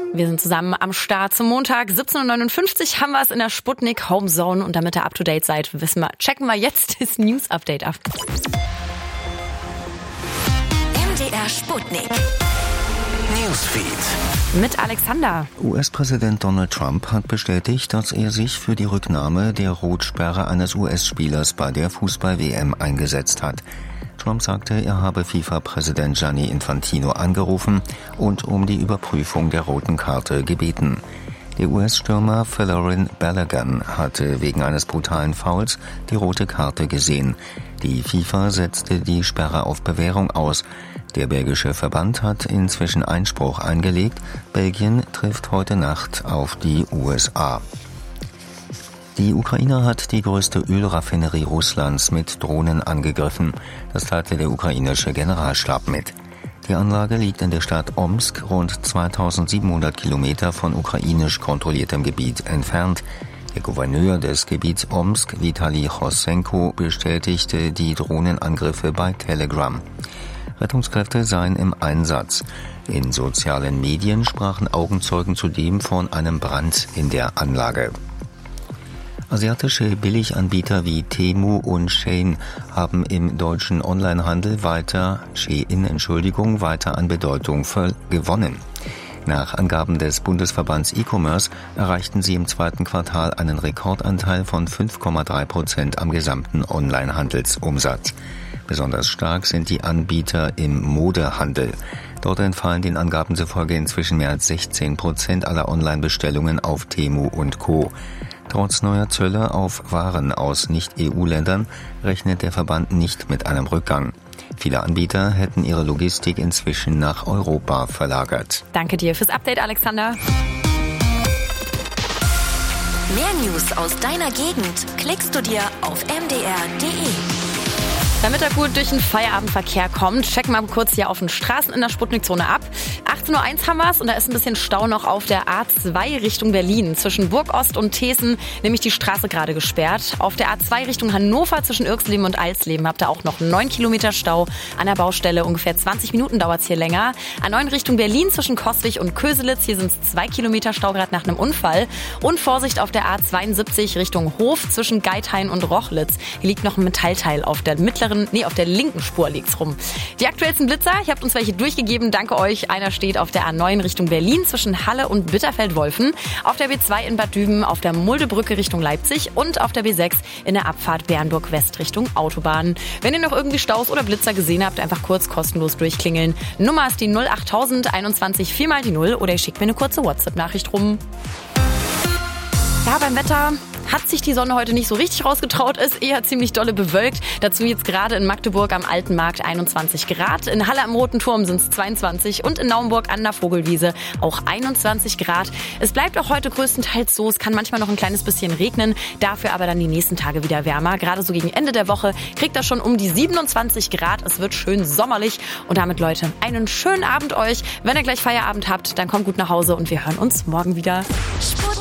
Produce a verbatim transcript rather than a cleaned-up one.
Wir sind zusammen am Start zum Montag. siebzehn Uhr neunundfünfzig haben wir es in der Sputnik Homezone. Und damit ihr up to date seid, wissen wir, checken wir jetzt das News Update ab. M D R Sputnik Newsfeed mit Alexander. U S-Präsident Donald Trump hat bestätigt, dass er sich für die Rücknahme der Rotsperre eines U S-Spielers bei der Fußball-W M eingesetzt hat. Trump sagte, er habe FIFA-Präsident Gianni Infantino angerufen und um die Überprüfung der roten Karte gebeten. Der U S-Stürmer Folarin Balogun hatte wegen eines brutalen Fouls die rote Karte gesehen. Die FIFA setzte die Sperre auf Bewährung aus. Der belgische Verband hat inzwischen Einspruch eingelegt. Belgien trifft heute Nacht auf die U S A. Die Ukraine hat die größte Ölraffinerie Russlands mit Drohnen angegriffen. Das teilte der ukrainische Generalstab mit. Die Anlage liegt in der Stadt Omsk, rund zweitausendsiebenhundert Kilometer von ukrainisch kontrolliertem Gebiet entfernt. Der Gouverneur des Gebiets Omsk, Vitali Chosenko, bestätigte die Drohnenangriffe bei Telegram. Rettungskräfte seien im Einsatz. In sozialen Medien sprachen Augenzeugen zudem von einem Brand in der Anlage. Asiatische Billiganbieter wie Temu und Shein haben im deutschen Onlinehandel weiter, Shein, Entschuldigung, weiter an Bedeutung gewonnen. Nach Angaben des Bundesverbands E-Commerce erreichten sie im zweiten Quartal einen Rekordanteil von fünf Komma drei Prozent am gesamten Onlinehandelsumsatz. Besonders stark sind die Anbieter im Modehandel. Dort entfallen den Angaben zufolge inzwischen mehr als sechzehn Prozent aller Online-Bestellungen auf Temu und Co. Trotz neuer Zölle auf Waren aus Nicht-E U-Ländern rechnet der Verband nicht mit einem Rückgang. Viele Anbieter hätten ihre Logistik inzwischen nach Europa verlagert. Danke dir fürs Update, Alexander. Mehr News aus deiner Gegend klickst du dir auf m d r punkt d e. Damit er gut durch den Feierabendverkehr kommt, checken wir mal kurz hier auf den Straßen in der Sputnikzone ab. achtzehn Uhr eins haben wir es und da ist ein bisschen Stau noch auf der A zwei Richtung Berlin. Zwischen Burgost und Teeßen nämlich die Straße gerade gesperrt. Auf der A zwei Richtung Hannover zwischen Irxleben und Alsleben habt ihr auch noch neun Kilometer Stau an der Baustelle. Ungefähr zwanzig Minuten dauert es hier länger. A neun Richtung Berlin zwischen Coswig und Köselitz. Hier sind es zwei Kilometer Stau gerade nach einem Unfall. Und Vorsicht auf der A zweiundsiebzig Richtung Hof zwischen Geithain und Rochlitz. Hier liegt noch ein Metallteil auf der mittleren Nee, auf der linken Spur liegt's rum. Die aktuellsten Blitzer, ihr habt uns welche durchgegeben, danke euch. Einer steht auf der A neun Richtung Berlin zwischen Halle und Bitterfeld-Wolfen, auf der B zwei in Bad Düben, auf der Muldebrücke Richtung Leipzig und auf der B sechs in der Abfahrt Bernburg West Richtung Autobahn. Wenn ihr noch irgendwie Staus oder Blitzer gesehen habt, einfach kurz kostenlos durchklingeln. Nummer ist die null achttausend einundzwanzig vier mal die null oder ihr schickt mir eine kurze WhatsApp-Nachricht rum. Ja, beim Wetter hat sich die Sonne heute nicht so richtig rausgetraut, ist eher ziemlich dolle bewölkt. Dazu jetzt gerade in Magdeburg am Alten Markt einundzwanzig Grad. In Halle am Roten Turm sind es zweiundzwanzig und in Naumburg an der Vogelwiese auch einundzwanzig Grad. Es bleibt auch heute größtenteils so. Es kann manchmal noch ein kleines bisschen regnen, dafür aber dann die nächsten Tage wieder wärmer. Gerade so gegen Ende der Woche kriegt er schon um die siebenundzwanzig Grad. Es wird schön sommerlich und damit, Leute, einen schönen Abend euch. Wenn ihr gleich Feierabend habt, dann kommt gut nach Hause und wir hören uns morgen wieder.